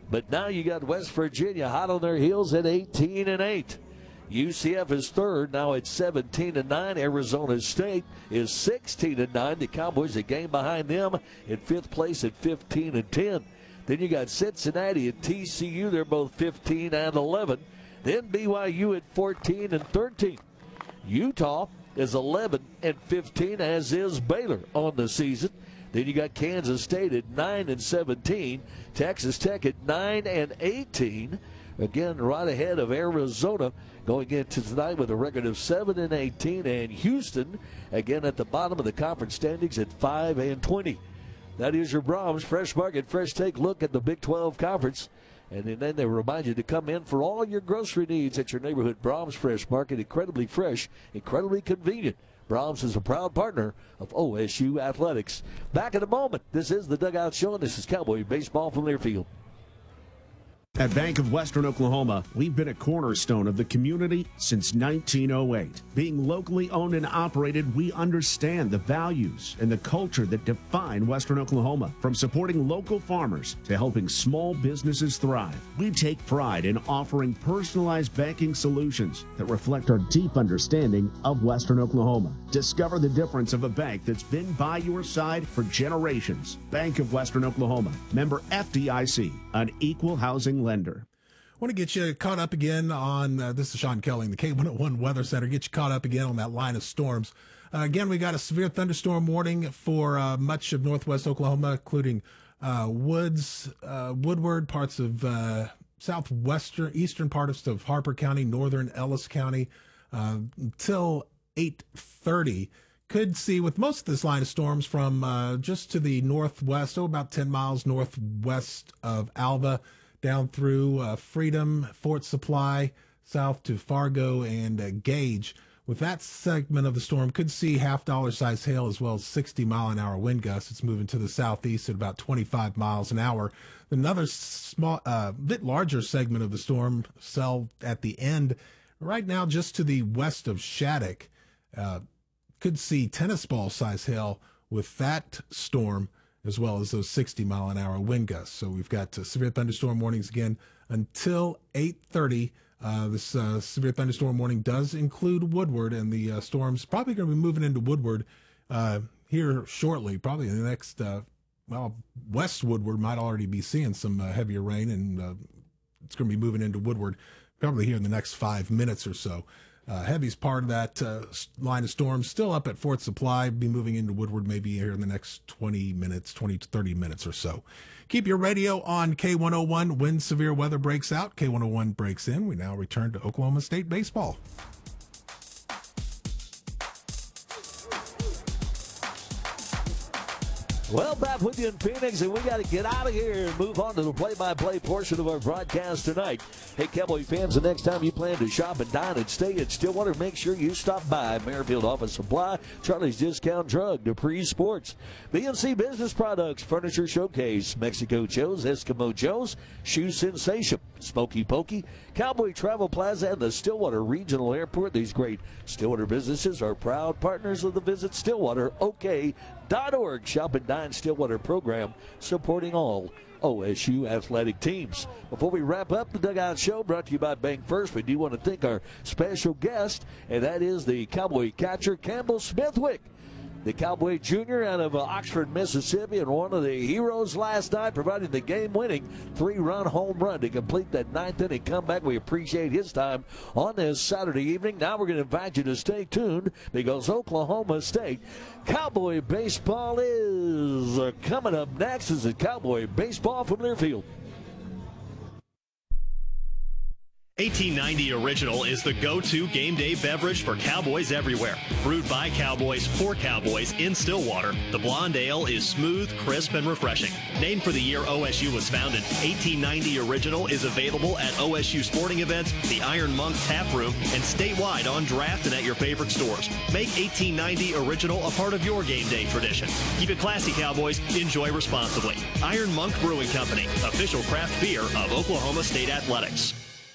But now you got West Virginia hot on their heels at 18-8. UCF is third, now at 17-9. Arizona State is 16-9. The Cowboys a game behind them in fifth place at 15-10. Then you got Cincinnati and TCU. They're both 15-11. Then BYU at 14-13. Utah is 11-15, as is Baylor on the season. Then you got Kansas State at 9-17. Texas Tech at 9-18. Again, right ahead of Arizona going into tonight with a record of 7-18, and Houston again at the bottom of the conference standings at 5-20. That is your Brahms Fresh Market, Fresh Take look at the Big 12 Conference. And then they remind you to come in for all your grocery needs at your neighborhood Brahms Fresh Market. Incredibly fresh, incredibly convenient. Brahms is a proud partner of OSU Athletics. Back in a moment. This is the Dugout Show, and this is Cowboy Baseball from Learfield. At Bank of Western Oklahoma, we've been a cornerstone of the community since 1908. Being locally owned and operated, we understand the values and the culture that define Western Oklahoma. From supporting local farmers to helping small businesses thrive, we take pride in offering personalized banking solutions that reflect our deep understanding of Western Oklahoma. Discover the difference of a bank that's been by your side for generations. Bank of Western Oklahoma, member FDIC, an equal housing lender. I want to get you caught up again on, this is Sean Kelly in the K101 Weather Center, get you caught up again on that line of storms. Again, we got a severe thunderstorm warning for much of northwest Oklahoma, including Woodward, parts of eastern parts of Harper County, northern Ellis County, until 8:30. Could see with most of this line of storms from just to the northwest, about 10 miles northwest of Alva, down through Freedom, Fort Supply, south to Fargo and Gage. With that segment of the storm, could see half-dollar size hail as well as 60-mile-an-hour wind gusts. It's moving to the southeast at about 25 miles an hour. Another small, bit larger segment of the storm cell at the end, right now just to the west of Shattuck. Could see tennis ball size hail with that storm, as well as those 60-mile-an-hour wind gusts. So we've got severe thunderstorm warnings again until 8:30. This severe thunderstorm warning does include Woodward, and the storm's probably going to be moving into Woodward here shortly, probably in the next, West Woodward might already be seeing some heavier rain, and it's going to be moving into Woodward probably here in the next 5 minutes or so. Heavy's part of that line of storms, still up at Fort Supply, be moving into Woodward maybe here in the next 20 to 30 minutes or so. Keep your radio on K101 when severe weather breaks out. K101 breaks in. We now return to Oklahoma State baseball. Well, back with you in Phoenix, and we got to get out of here and move on to the play-by-play portion of our broadcast tonight. Hey, Cowboy fans, the next time you plan to shop and dine and stay at Stillwater, make sure you stop by Merrifield Office Supply, Charlie's Discount Drug, Dupree Sports, BNC Business Products, Furniture Showcase, Mexico Joe's, Eskimo Joe's, Shoe Sensation, Smoky Pokey, Cowboy Travel Plaza, and the Stillwater Regional Airport. These great Stillwater businesses are proud partners of the Visit Stillwater OK.org Shop and Dine Stillwater program, supporting all OSU athletic teams. Before we wrap up the Dugout Show, brought to you by Bank First, we do want to thank our special guest, and that is the Cowboy catcher, Campbell Smithwick, the Cowboy Jr. out of Oxford, Mississippi, and one of the heroes last night, providing the game-winning 3-run home run to complete that 9th-inning comeback. We appreciate his time on this Saturday evening. Now we're going to invite you to stay tuned, because Oklahoma State Cowboy baseball is coming up next. This is Cowboy baseball from Learfield. 1890 Original is the go-to game day beverage for Cowboys everywhere. Brewed by Cowboys for Cowboys in Stillwater, the blonde ale is smooth, crisp, and refreshing. Named for the year OSU was founded, 1890 Original is available at OSU sporting events, the Iron Monk Tap Room, and statewide on draft and at your favorite stores. Make 1890 Original a part of your game day tradition. Keep it classy, Cowboys. Enjoy responsibly. Iron Monk Brewing Company, official craft beer of Oklahoma State Athletics.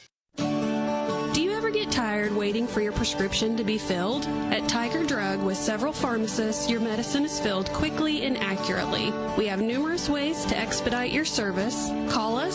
Get tired waiting for your prescription to be filled? At Tiger Drug, with several pharmacists, your medicine is filled quickly and accurately. We have numerous ways to expedite your service. Call us